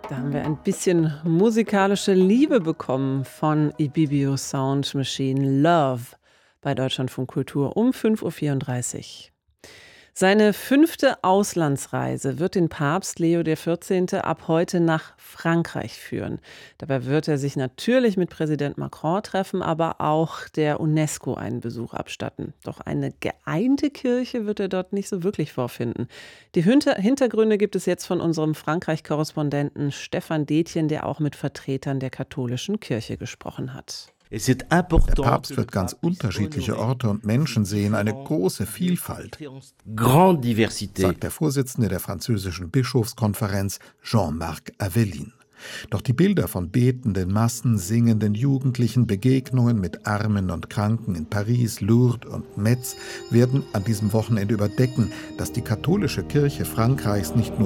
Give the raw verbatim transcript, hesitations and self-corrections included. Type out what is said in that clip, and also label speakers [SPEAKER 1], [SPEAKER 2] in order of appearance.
[SPEAKER 1] Da haben wir ein bisschen musikalische Liebe bekommen von Ibibio Sound Machine Love bei Deutschlandfunk Kultur um fünf Uhr vierunddreißig. Seine fünfte Auslandsreise wird den Papst Leo der vierzehnte. ab heute nach Frankreich führen. Dabei wird er sich natürlich mit Präsident Macron treffen, aber auch der UNESCO einen Besuch abstatten. Doch eine geeinte Kirche wird er dort nicht so wirklich vorfinden. Die Hinter- Hintergründe gibt es jetzt von unserem Frankreich-Korrespondenten Stefan Detjen, der auch mit Vertretern der katholischen Kirche gesprochen hat.
[SPEAKER 2] Der Papst wird ganz unterschiedliche Orte und Menschen sehen, eine große Vielfalt, sagt der Vorsitzende der französischen Bischofskonferenz Jean-Marc Aveline. Doch die Bilder von betenden Massen, singenden Jugendlichen, Begegnungen mit Armen und Kranken in Paris, Lourdes und Metz werden an diesem Wochenende überdecken, dass die katholische Kirche Frankreichs nicht nur